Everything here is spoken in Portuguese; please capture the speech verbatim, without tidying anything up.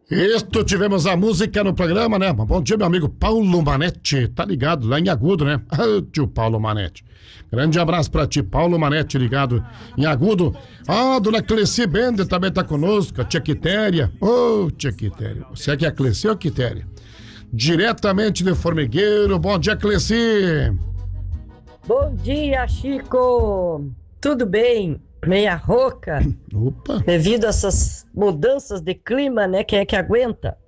Isto, tivemos a música no programa, né? Bom dia, meu amigo Paulo Manetti, tá ligado lá em Agudo, né? Ah, tio Paulo Manetti. Grande abraço pra ti, Paulo Manetti, ligado em Agudo. Ah, dona Cleci Bender também tá conosco, a tia Quitéria. Ô, oh, tia Quitéria, você é que é a Cleci ou a Quitéria? Diretamente de Formigueiro, bom dia, Cleci. Bom dia, Chico. Tudo bem? Meia rouca. Opa. Devido a essas mudanças de clima, né? Quem é que aguenta?